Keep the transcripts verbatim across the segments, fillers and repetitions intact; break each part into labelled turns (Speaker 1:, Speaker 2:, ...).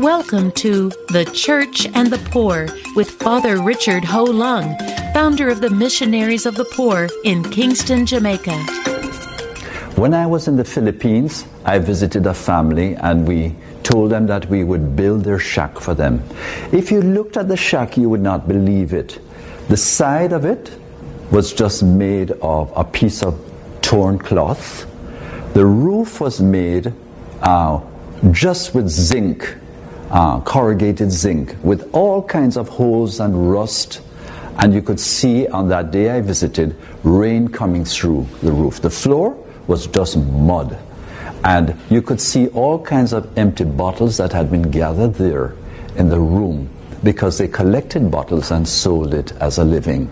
Speaker 1: Welcome to The Church and the Poor with Father Richard Ho Lung, founder of the Missionaries of the Poor in Kingston, Jamaica.
Speaker 2: When I was in the Philippines, I visited a family and we told them that we would build their shack for them. If you looked at the shack, you would not believe it. The side of it was just made of a piece of torn cloth. The roof was made uh, just with zinc, uh, corrugated zinc, with all kinds of holes and rust. And you could see on that day I visited, rain coming through the roof. The floor was just mud. And you could see all kinds of empty bottles that had been gathered there in the room because they collected bottles and sold it as a living.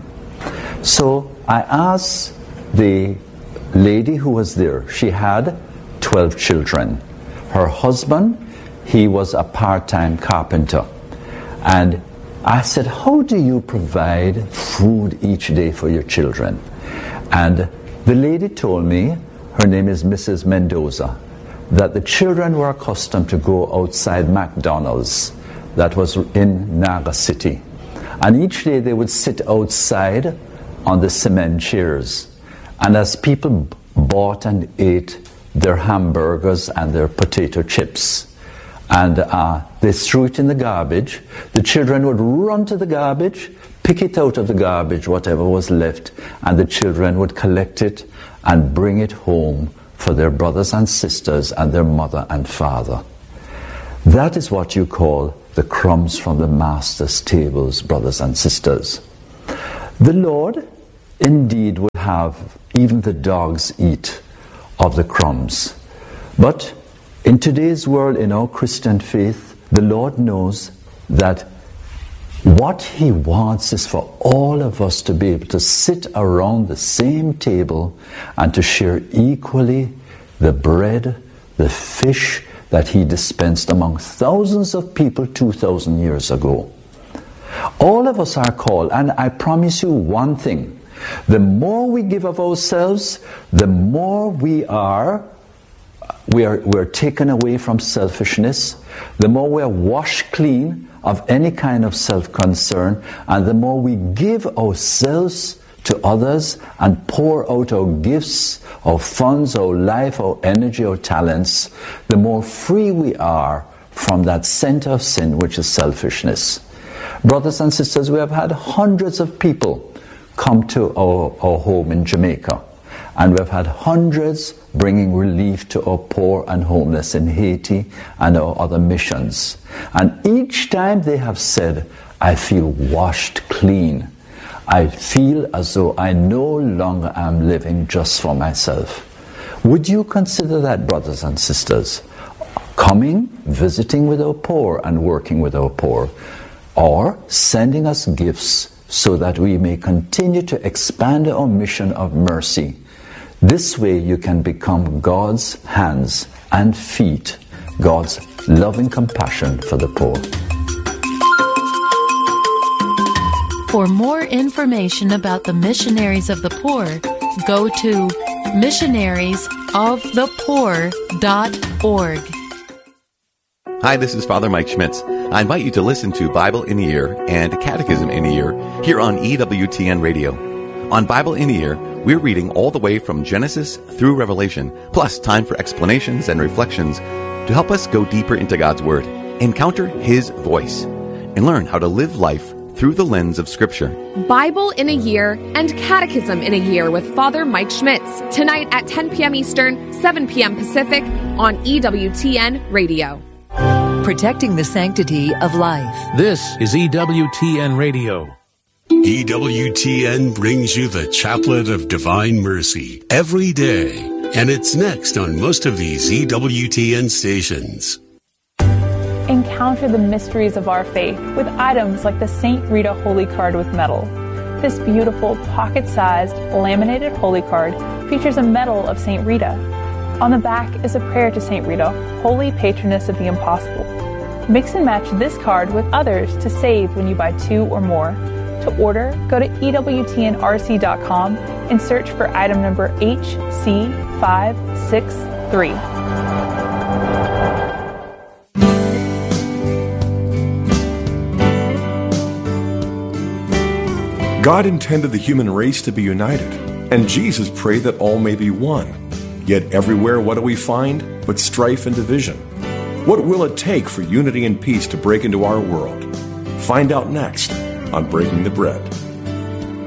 Speaker 2: So I asked the lady who was there. She had twelve children. Her husband, he was a part-time carpenter. And I said, how do you provide food each day for your children? And the lady told me, her name is Missus Mendoza, that the children were accustomed to go outside McDonald's that was in Naga City. And each day they would sit outside on the cement chairs. And as people bought and ate their hamburgers and their potato chips, and uh, they threw it in the garbage, the children would run to the garbage, pick it out of the garbage, whatever was left, and the children would collect it and bring it home for their brothers and sisters and their mother and father. That is what you call the crumbs from the master's tables, brothers and sisters. The Lord indeed would have even the dogs eat of the crumbs. But in today's world, in our Christian faith, the Lord knows that what He wants is for all of us to be able to sit around the same table and to share equally the bread, the fish that He dispensed among thousands of people two thousand years ago. All of us are called, and I promise you one thing, the more we give of ourselves, the more we are we are we're taken away from selfishness, the more we are washed clean of any kind of self-concern, and the more we give ourselves to others and pour out our gifts, our funds, our life, our energy, our talents, the more free we are from that center of sin, which is selfishness. Brothers and sisters, we have had hundreds of people come to our, our home in Jamaica, and we've had hundreds bringing relief to our poor and homeless in Haiti and our other missions. And each time they have said, I feel washed clean. I feel as though I no longer am living just for myself. Would you consider that, brothers and sisters? Coming, visiting with our poor and working with our poor, or sending us gifts so that we may continue to expand our mission of mercy. This way you can become God's hands and feet, God's loving compassion for the poor.
Speaker 1: For more information about the Missionaries of the Poor, go to missionaries of the poor dot org.
Speaker 3: Hi, this is Father Mike Schmitz. I invite you to listen to Bible in a Year and Catechism in a Year here on E W T N Radio. On Bible in a Year, we're reading all the way from Genesis through Revelation, plus time for explanations and reflections to help us go deeper into God's Word, encounter His voice, and learn how to live life through the lens of Scripture.
Speaker 4: Bible in a Year and Catechism in a Year with Father Mike Schmitz, tonight at ten p.m. Eastern, seven p.m. Pacific on E W T N Radio.
Speaker 5: Protecting the sanctity of life.
Speaker 6: This is E W T N Radio.
Speaker 7: E W T N brings you the Chaplet of Divine Mercy every day, and it's next on most of these E W T N stations.
Speaker 8: Encounter the mysteries of our faith with items like the Saint Rita Holy Card with medal. This beautiful pocket-sized laminated holy card features a medal of Saint Rita. On the back is a prayer to Saint Rita, Holy Patroness of the Impossible. Mix and match this card with others to save when you buy two or more. To order, go to E W T N R C dot com and search for item number H C five six three.
Speaker 9: God intended the human race to be united, and Jesus prayed that all may be one. Yet everywhere, what do we find but strife and division? What will it take for unity and peace to break into our world? Find out next on Breaking the Bread.